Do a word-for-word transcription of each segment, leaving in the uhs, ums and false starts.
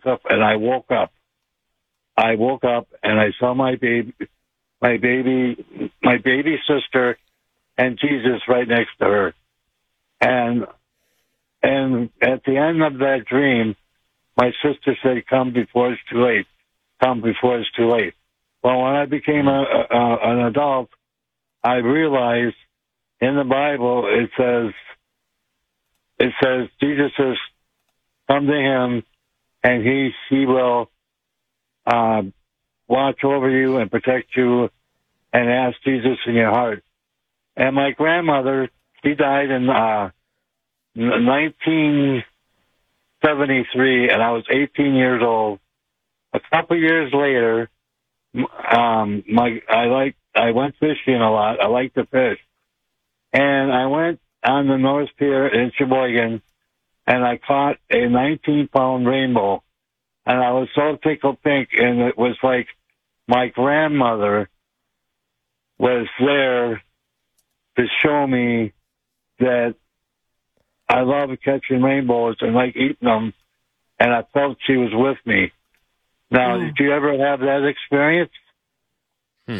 Joseph, and I woke up. I woke up and I saw my baby, my baby, my baby sister, and Jesus right next to her. And and at the end of that dream, my sister said, "Come before it's too late. Come before it's too late." Well, when I became a, a, an adult, I realized in the Bible it says it says Jesus says, "Come to Him, and He He will uh, watch over you and protect you, and ask Jesus in your heart." And my grandmother, she died in uh, nineteen seventy-three, and I was eighteen years old. A couple years later, um, my I like I went fishing a lot. I like to fish, and I went on the North Pier in Sheboygan, and I caught a nineteen pound rainbow, and I was so tickled pink, and it was like my grandmother was there to show me that I love catching rainbows and like eating them, and I felt she was with me. Now, mm. did you ever have that experience? Hmm.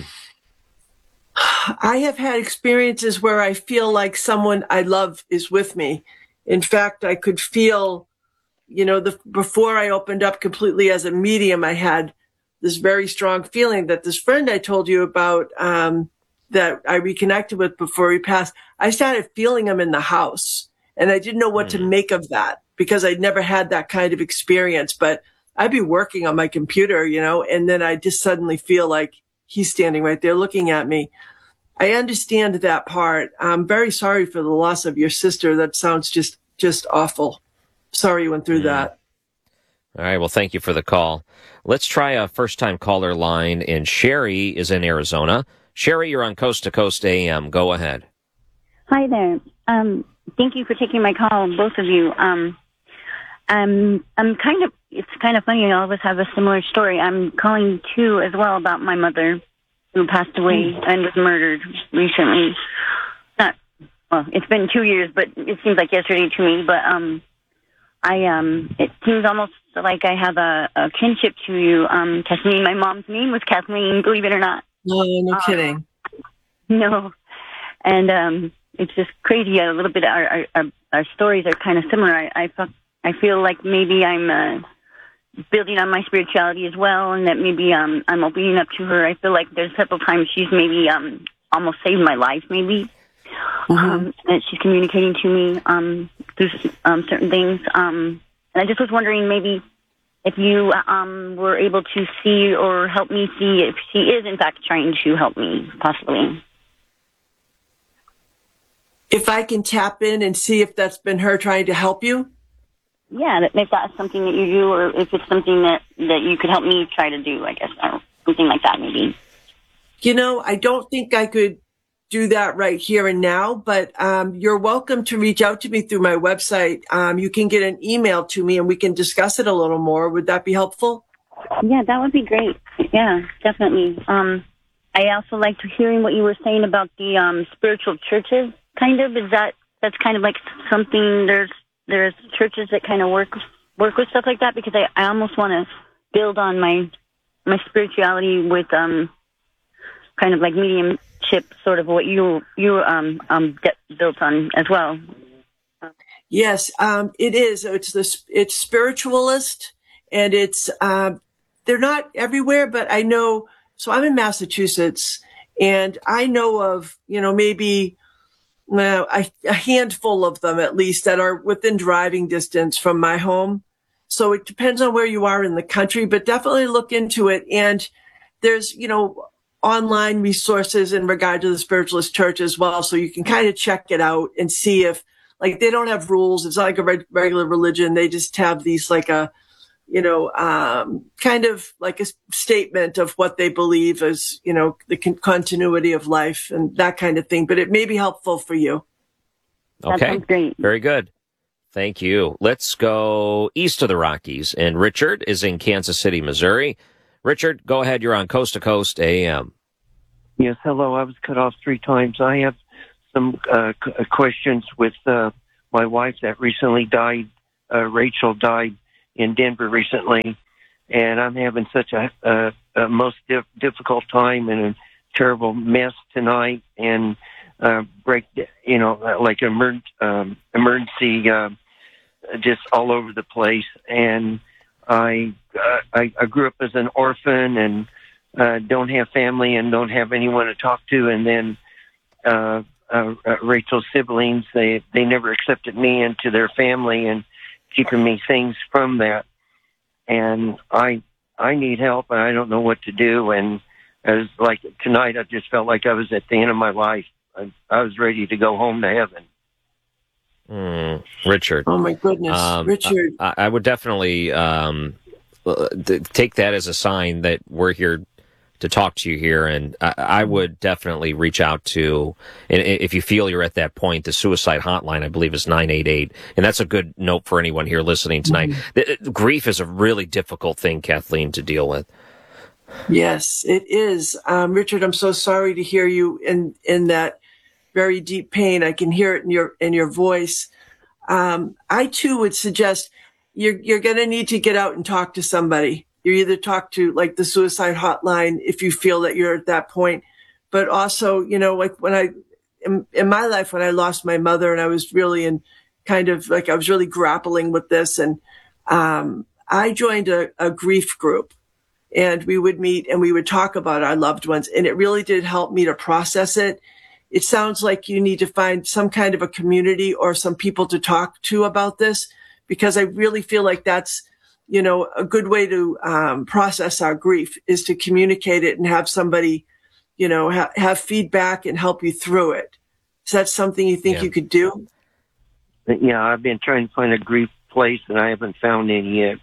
I have had experiences where I feel like someone I love is with me. In fact, I could feel, you know, the, before I opened up completely as a medium, I had this very strong feeling that this friend I told you about, um, that I reconnected with before he passed, I started feeling him in the house. And I didn't know what mm. to make of that because I'd never had that kind of experience. But I'd be working on my computer, you know, and then I just suddenly feel like he's standing right there looking at me. I understand that part. I'm very sorry for the loss of your sister. That sounds just, just awful. Sorry you went through mm. that. All right. Well, thank you for the call. Let's try a first-time caller line. And Sherry is in Arizona. Sherry, you're on Coast to Coast A M. Go ahead. Hi there. Um, thank you for taking my call, both of you. Um, I'm, I'm kind of, it's kind of funny. All of us have a similar story. I'm calling too as well about my mother who passed away and was murdered recently. Not, well, it's been two years, but it seems like yesterday to me. But um, I, um, it seems almost like I have a, a kinship to you, um, Kathleen. My mom's name was Kathleen, believe it or not. No, no um, kidding. No, and um, it's just crazy. A little bit. Our our, our stories are kind of similar. I I, felt, I feel like maybe I'm uh, building on my spirituality as well, and that maybe um, I'm opening up to her. I feel like there's several times she's maybe um, almost saved my life, maybe. Mm-hmm. Um, that she's communicating to me um, through um, certain things. Um, and I just was wondering maybe if you um, were able to see or help me see if she is, in fact, trying to help me, possibly. If I can tap in and see if that's been her trying to help you? Yeah, if that's something that you do, or if it's something that, that you could help me try to do, I guess, or something like that, maybe. You know, I don't think I could do that right here and now, but um, you're welcome to reach out to me through my website. Um, you can get an email to me and we can discuss it a little more. Would that be helpful? Yeah, that would be great. Yeah, definitely. Um, I also liked hearing what you were saying about the um, spiritual churches, kind of. Is that, that's kind of like something, there's there's churches that kind of work work with stuff like that, because I, I almost want to build on my my spirituality with um kind of like mediumship, sort of what you you um um de- built on as well. Yes, um, it is. It's the it's spiritualist, and it's um, they're not everywhere, but I know. So I'm in Massachusetts, and I know of you know maybe uh, a, a handful of them at least that are within driving distance from my home. So it depends on where you are in the country, but definitely look into it. And there's you know online resources in regard to the spiritualist church as well, so you can kind of check it out and see if. Like, they don't have rules. It's not like a reg- regular religion. They just have these, like a, you know, um, kind of like a statement of what they believe is, you know, the con- continuity of life and that kind of thing. But it may be helpful for you. Okay. That sounds great. Very good. Thank you. Let's go east of the Rockies. And Richard is in Kansas City, Missouri. Richard, go ahead. You're on Coast to Coast A M. Yes, hello. I was cut off three times. I have some uh, questions with uh, my wife that recently died. Uh, Rachel died in Denver recently, and I'm having such a, a, a most dif- difficult time and a terrible mess tonight, and uh, break, you know, like emer- um, emergency, uh, just all over the place. And I, uh, I I grew up as an orphan and uh, don't have family and don't have anyone to talk to, and then uh, uh, uh, Rachel's siblings, they they never accepted me into their family and keeping me things from that. And I I need help, and I don't know what to do. And as like tonight, I just felt like I was at the end of my life. I, I was ready to go home to heaven. Mm, Richard. Oh my goodness, um, Richard. I, I would definitely um, take that as a sign that we're here to talk to you here, and I, I would definitely reach out to, and if you feel you're at that point, the suicide hotline, I believe, is nine eight eight, and that's a good note for anyone here listening tonight. Mm-hmm. Grief is a really difficult thing, Kathleen, to deal with. Yes, it is. Um, Richard, I'm so sorry to hear you in, in that very deep pain. I can hear it in your in your voice. Um, I too would suggest you're you're going to need to get out and talk to somebody. You either talk to like the suicide hotline if you feel that you're at that point, but also, you know, like when I in, in my life when I lost my mother and I was really in kind of like I was really grappling with this, and um, I joined a, a grief group, and we would meet and we would talk about our loved ones, and it really did help me to process it. It sounds like you need to find some kind of a community or some people to talk to about this, because I really feel like that's, you know, a good way to um, process our grief is to communicate it and have somebody, you know, ha- have feedback and help you through it. Is that something you think yeah. you could do? Yeah, I've been trying to find a grief place and I haven't found any yet.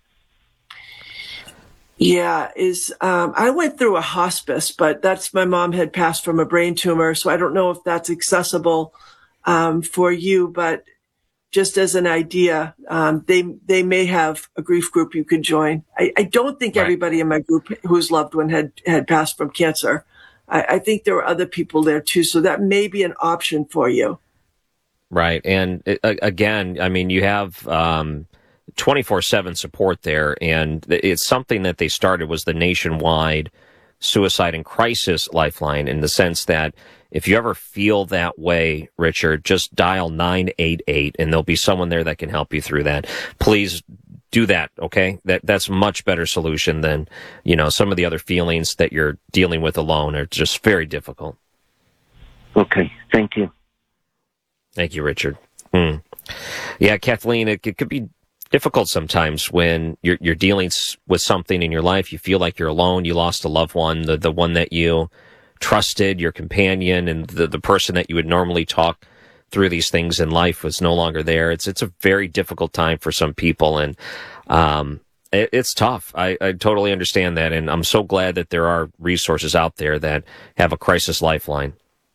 Yeah, is um, I went through a hospice, but that's my mom had passed from a brain tumor, so I don't know if that's accessible um, for you. But just as an idea, um, they they may have a grief group you could join. I, I don't think right. everybody in my group whose loved one had had passed from cancer. I, I think there were other people there too, so that may be an option for you. Right, and it, again, I mean, you have Um twenty-four seven support there, and it's something that they started was the nationwide suicide and crisis lifeline, in the sense that if you ever feel that way, Richard, just dial nine eight eight and there'll be someone there that can help you through that. Please do that, okay? That that's a much better solution than, you know, some of the other feelings that you're dealing with alone are just very difficult. Okay, thank you. Thank you, Richard. Hmm. Yeah, Kathleen, it, it could be difficult sometimes when you're you're dealing with something in your life. You feel like you're alone. You lost a loved one, the the one that you trusted, your companion, and the the person that you would normally talk through these things in life was no longer there. It's it's a very difficult time for some people, and um, it, it's tough. I, I totally understand that, and I'm so glad that there are resources out there that have a crisis lifeline.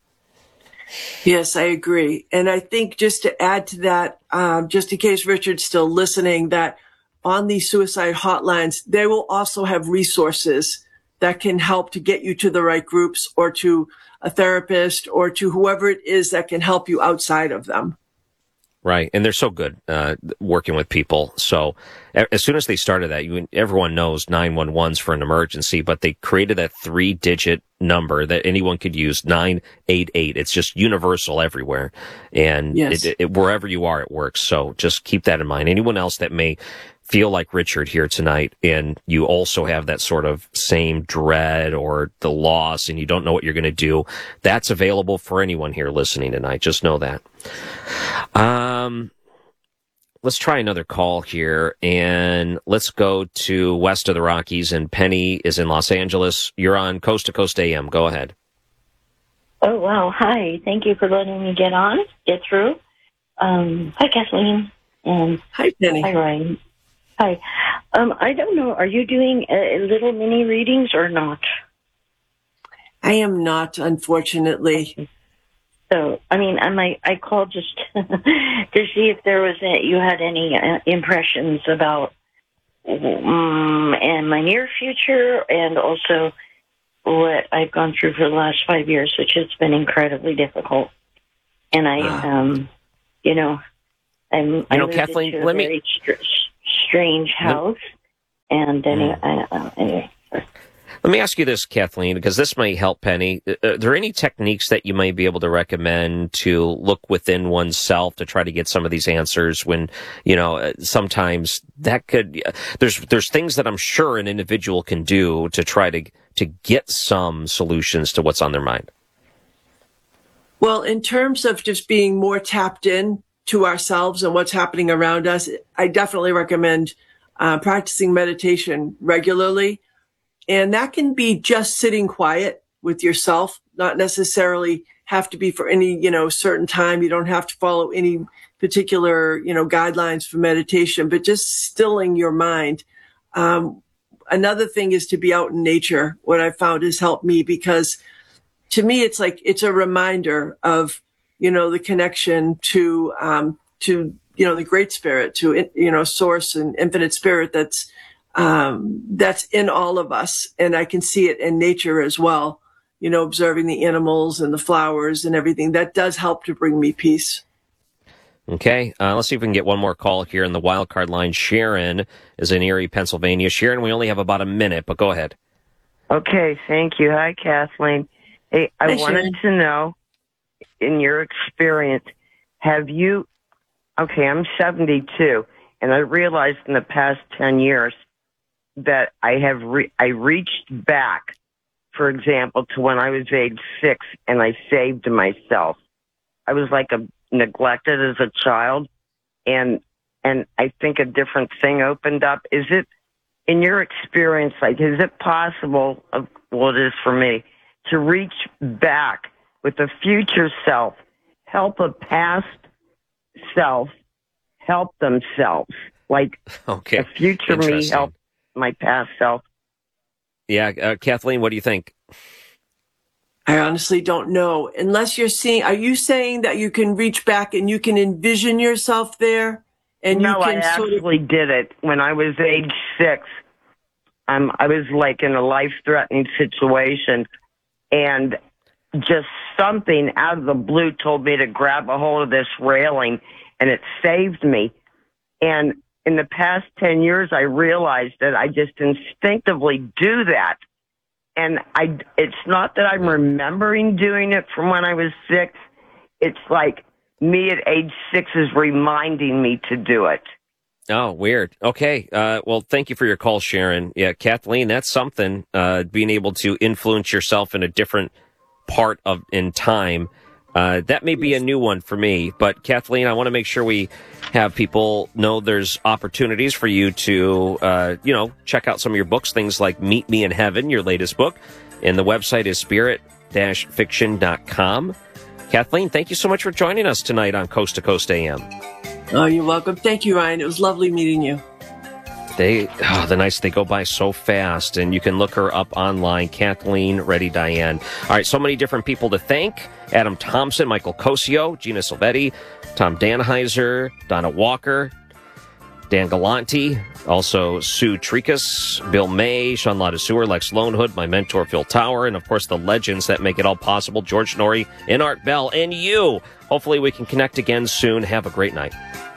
Yes, I agree. And I think just to add to that, um, just in case Richard's still listening, that on these suicide hotlines, they will also have resources that can help to get you to the right groups or to a therapist or to whoever it is that can help you outside of them. Right, and they're so good uh, working with people. So as soon as they started that, you, everyone knows nine one one's for an emergency, but they created that three-digit number that anyone could use, nine eight eight. It's just universal everywhere, and yes. it, it, wherever you are, it works. So just keep that in mind. Anyone else that may feel like Richard here tonight, and you also have that sort of same dread or the loss, and you don't know what you're going to do, that's available for anyone here listening tonight. Just know that. Um, let's try another call here, and let's go to west of the Rockies, and Penny is in Los Angeles. You're on Coast to Coast A M. Go ahead. Oh, wow. Hi. Thank you for letting me get on, get through. Um, hi, Kathleen. And hi, Penny. Hi, Ryan. Hi. Um, I don't know. Are you doing uh, little mini readings or not? I am not, unfortunately. So, I mean, I might, I called just to see if there was a, you had any uh, impressions about um, and my near future, and also what I've gone through for the last five years, which has been incredibly difficult. And I, uh, um, you know, I'm, you know, Kathleen, let me. Str- strange house. And anyway, mm. uh, anyway. Let me ask you this, Kathleen, because this may help Penny. Are there any techniques that you might be able to recommend to look within oneself to try to get some of these answers when, you know, sometimes that could, there's, there's things that I'm sure an individual can do to try to, to get some solutions to what's on their mind? Well, in terms of just being more tapped in to ourselves and what's happening around us, I definitely recommend uh, practicing meditation regularly. And that can be just sitting quiet with yourself, not necessarily have to be for any, you know, certain time. You don't have to follow any particular, you know, guidelines for meditation, but just stilling your mind. Um, another thing is to be out in nature. What I found has helped me, because to me, it's like, it's a reminder of, you know, the connection to, um, to, you know, the Great Spirit, to, you know, Source and Infinite Spirit that's, Um, that's in all of us. And I can see it in nature as well, you know, observing the animals and the flowers and everything. That does help to bring me peace. Okay. Uh, let's see if we can get one more call here in the wild card line. Sharon is in Erie, Pennsylvania. Sharon, we only have about a minute, but go ahead. Okay. Thank you. Hi, Kathleen. Hey, I Hi, wanted Sharon. to know, in your experience, have you, okay, I'm seventy-two, and I realized in the past ten years that I have re- I reached back, for example, to when I was age six and I saved myself. I was like a neglected as a child, and and I think a different thing opened up. Is it, in your experience, like, is it possible, of, well, it is for me, to reach back with a future self, help a past self help themselves, like okay. a future me help my past self? Yeah, uh, Kathleen, what do you think? I honestly don't know. Unless you're seeing, are you saying that you can reach back and you can envision yourself there? And no, you can I sort actually of... did it when I was age six. Um, I was like in a life-threatening situation, and just something out of the blue told me to grab a hold of this railing, and it saved me. And in the past ten years, I realized that I just instinctively do that. And I, it's not that I'm remembering doing it from when I was six. It's like me at age six is reminding me to do it. Oh, weird. Okay. Uh, well, thank you for your call, Sharon. Yeah, Kathleen, that's something, uh, being able to influence yourself in a different part of in time. Uh, that may be a new one for me, but Kathleen, I want to make sure we have people know there's opportunities for you to, uh, you know, check out some of your books, things like Meet Me in Heaven, your latest book, and the website is spirit dash fiction dot com. Kathleen, thank you so much for joining us tonight on Coast to Coast A M. Oh, you're welcome. Thank you, Ryan. It was lovely meeting you. They, oh, the nights, they go by so fast, and you can look her up online, Kathleen Reddy Diane. All right, so many different people to thank. Adam Thompson, Michael Cosio, Gina Silvetti, Tom Danheiser, Donna Walker, Dan Galanti, also Sue Tricas, Bill May, Sean Ladiseur, Lex Lonehood, my mentor Phil Tower, and of course the legends that make it all possible, George Norrie and Art Bell, and you. Hopefully we can connect again soon. Have a great night.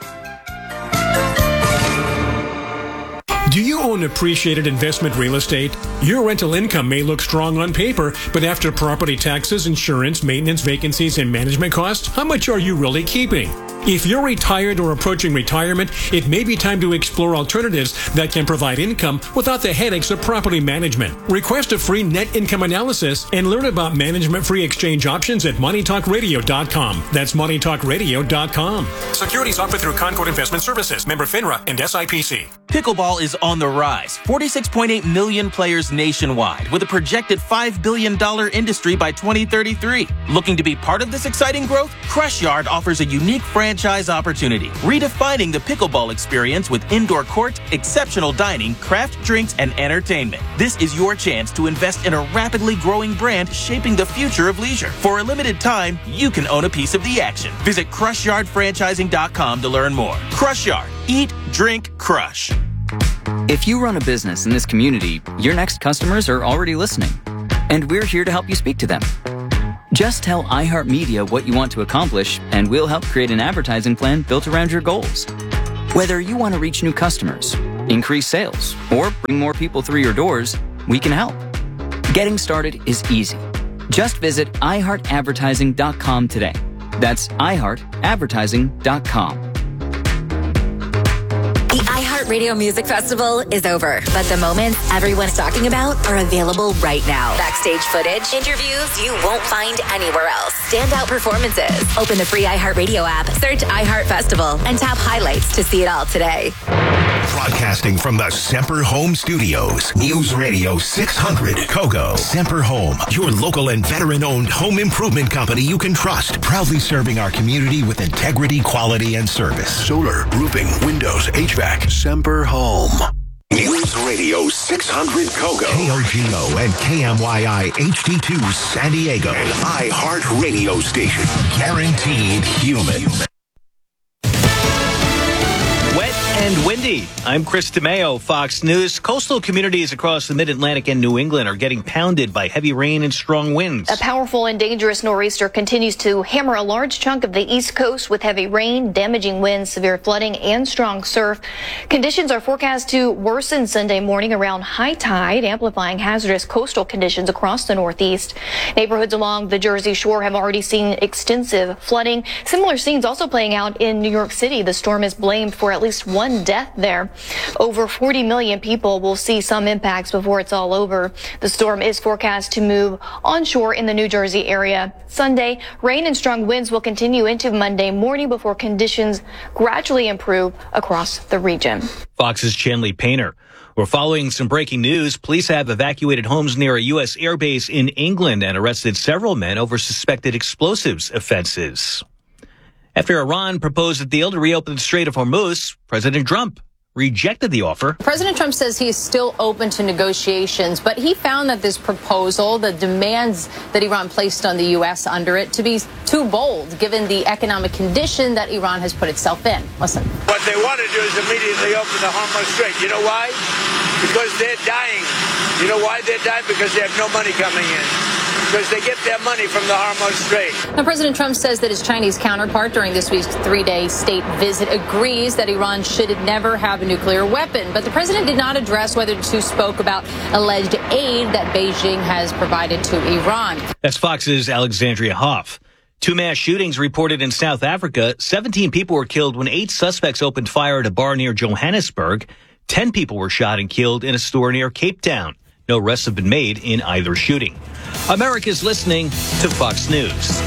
Do you own appreciated investment real estate? Your rental income may look strong on paper, but after property taxes, insurance, maintenance, vacancies, and management costs, how much are you really keeping? If you're retired or approaching retirement, it may be time to explore alternatives that can provide income without the headaches of property management. Request a free net income analysis and learn about management-free exchange options at money talk radio dot com. That's money talk radio dot com. Securities offered through Concord Investment Services, member FINRA and S I P C. Pickleball is on the rise. forty-six point eight million players nationwide, with a projected five billion dollars industry by twenty thirty-three. Looking to be part of this exciting growth? Crush Yard offers a unique franchise opportunity, redefining the pickleball experience with indoor court, exceptional dining, craft drinks, and entertainment. This is your chance to invest in a rapidly growing brand shaping the future of leisure. For a limited time, you can own a piece of the action. Visit crush yard franchising dot com to learn more. Crush Yard. Eat, drink, crush. If you run a business in this community, your next customers are already listening, and we're here to help you speak to them. Just tell iHeartMedia what you want to accomplish, and we'll help create an advertising plan built around your goals. Whether you want to reach new customers, increase sales, or bring more people through your doors, we can help. Getting started is easy. Just visit i heart advertising dot com today. That's i heart advertising dot com. The iHeartRadio Music Festival is over, but the moments everyone's talking about are available right now. Backstage footage, interviews you won't find anywhere else, standout performances. Open the free iHeartRadio app, search iHeart Festival, and tap highlights to see it all today. Broadcasting from the Semper Home Studios, News Radio six hundred Kogo. Semper Home, your local and veteran-owned home improvement company you can trust. Proudly serving our community with integrity, quality, and service. Solar, roofing, windows, H V A C. Semper Home. News Radio six hundred Kogo. K O G O and K M Y I H D two San Diego. An iHeart radio station. Guaranteed human. Wet and windy. I'm Chris DeMeo, Fox News. Coastal communities across the Mid-Atlantic and New England are getting pounded by heavy rain and strong winds. A powerful and dangerous nor'easter continues to hammer a large chunk of the East Coast with heavy rain, damaging winds, severe flooding, and strong surf. Conditions are forecast to worsen Sunday morning around high tide, amplifying hazardous coastal conditions across the Northeast. Neighborhoods along the Jersey Shore have already seen extensive flooding. Similar scenes also playing out in New York City. The storm is blamed for at least one death there. Over forty million people will see some impacts before it's all over. The storm is forecast to move onshore in the New Jersey area. Sunday, rain and strong winds will continue into Monday morning before conditions gradually improve across the region. Fox's Chanley Painter. We're following some breaking news. Police have evacuated homes near a U S airbase in England and arrested several men over suspected explosives offenses. After Iran proposed a deal to reopen the Strait of Hormuz, President Trump rejected the offer. President Trump says he is still open to negotiations, but he found that this proposal, the demands that Iran placed on the U S under it, to be too bold, given the economic condition that Iran has put itself in. Listen. What they want to do is immediately open the Hormuz Strait. You know why? Because they're dying. You know why they're dying? Because they have no money coming in. Because they get their money from the Hormuz Strait. Now, President Trump says that his Chinese counterpart during this week's three-day state visit agrees that Iran should never have a nuclear weapon. But the president did not address whether the two spoke about alleged aid that Beijing has provided to Iran. That's Fox's Alexandria Hoff. Two mass shootings reported in South Africa. seventeen people were killed when eight suspects opened fire at a bar near Johannesburg. Ten people were shot and killed in a store near Cape Town. No arrests have been made in either shooting. America's listening to Fox News.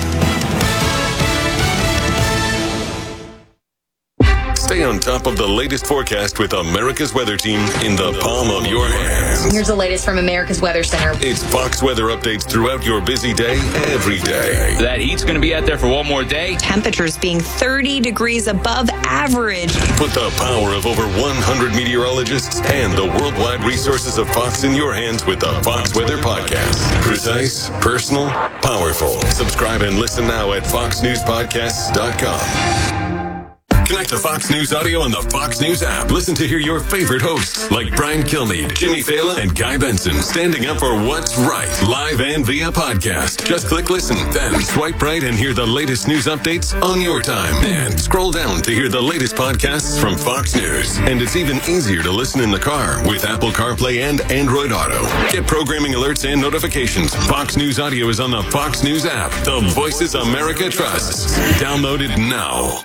Stay on top of the latest forecast with America's Weather Team in the palm of your hands. Here's the latest from America's Weather Center. It's Fox weather updates throughout your busy day, every day. That heat's going to be out there for one more day. Temperatures being thirty degrees above average. Put the power of over one hundred meteorologists and the worldwide resources of Fox in your hands with the Fox Weather Podcast. Precise, personal, powerful. Subscribe and listen now at fox news podcasts dot com. Connect to Fox News Audio on the Fox News app. Listen to hear your favorite hosts like Brian Kilmeade, Jimmy Fallon, and Guy Benson standing up for what's right, live and via podcast. Just click listen, then swipe right and hear the latest news updates on your time. And scroll down to hear the latest podcasts from Fox News. And it's even easier to listen in the car with Apple CarPlay and Android Auto. Get programming alerts and notifications. Fox News Audio is on the Fox News app. The voices America trusts. Download it now.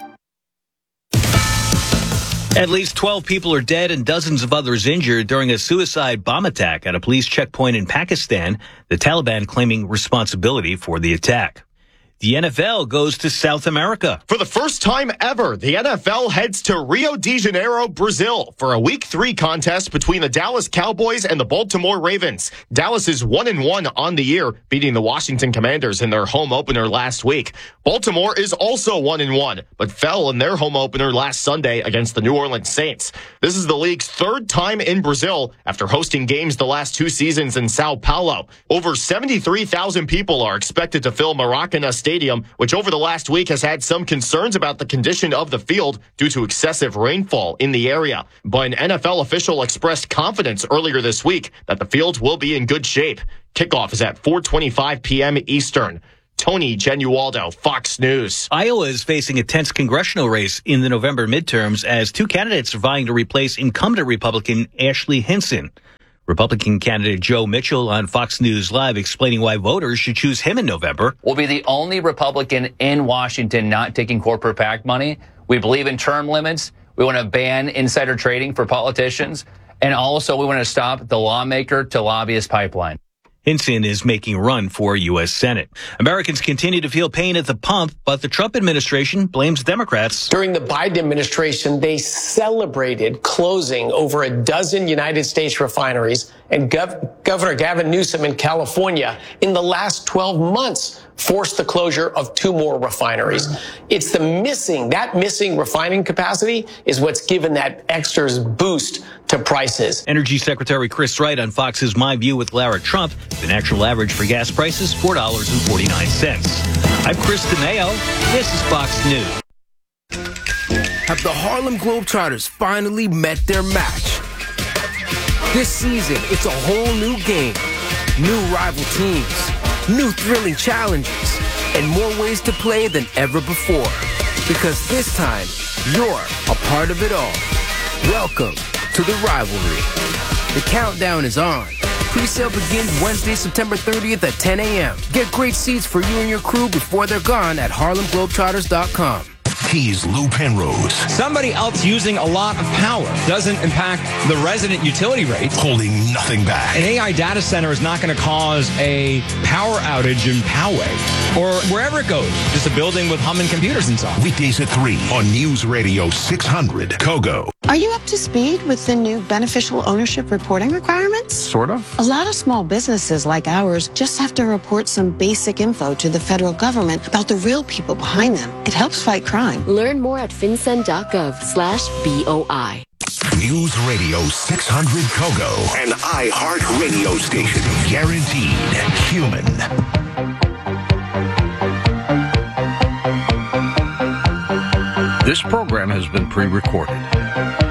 At least twelve people are dead and dozens of others injured during a suicide bomb attack at a police checkpoint in Pakistan, the Taliban claiming responsibility for the attack. The N F L goes to South America. For the first time ever, the N F L heads to Rio de Janeiro, Brazil, for a Week three contest between the Dallas Cowboys and the Baltimore Ravens. Dallas is one and one on the year, beating the Washington Commanders in their home opener last week. Baltimore is also one and one, but fell in their home opener last Sunday against the New Orleans Saints. This is the league's third time in Brazil after hosting games the last two seasons in Sao Paulo. Over seventy-three thousand people are expected to fill Maracanã Stadium, which over the last week has had some concerns about the condition of the field due to excessive rainfall in the area. But an N F L official expressed confidence earlier this week that the field will be in good shape. Kickoff is at four twenty-five p.m. Eastern. Tony Genualdo, Fox News. Iowa is facing a tense congressional race in the November midterms as two candidates are vying to replace incumbent Republican Ashley Hinson. Republican candidate Joe Mitchell on Fox News Live explaining why voters should choose him in November. We'll be the only Republican in Washington not taking corporate PAC money. We believe in term limits. We want to ban insider trading for politicians. And also we want to stop the lawmaker to lobbyist pipeline. Hinson is making a run for U S Senate. Americans continue to feel pain at the pump, but the Trump administration blames Democrats. During the Biden administration, they celebrated closing over a dozen United States refineries, and Gov- Governor Gavin Newsom in California in the last twelve months forced the closure of two more refineries. It's the missing, that missing refining capacity is what's given that extra boost to prices. Energy Secretary Chris Wright on Fox's My View with Lara Trump. The national average for gas prices, four dollars and forty-nine cents. I'm Chris DeMeo. This is Fox News. Have the Harlem Globetrotters finally met their match? This season, it's a whole new game. New rival teams, new thrilling challenges, and more ways to play than ever before. Because this time, you're a part of it all. Welcome to the rivalry. The countdown is on. Pre-sale begins Wednesday, September thirtieth at ten a.m. Get great seats for you and your crew before they're gone at harlem globetrotters dot com. He's Lou Penrose. Somebody else using a lot of power doesn't impact the resident utility rates. Holding nothing back. An A I data center is not going to cause a power outage in Poway or wherever it goes. Just a building with humming computers inside. Weekdays at three on News Radio six hundred Kogo. Are you up to speed with the new beneficial ownership reporting requirements? Sort of. A lot of small businesses like ours just have to report some basic info to the federal government about the real people behind them. It helps fight crime. Learn more at fincen.gov slash BOI. News Radio six hundred Kogo, an iHeart radio station. Guaranteed human. This program has been pre-recorded.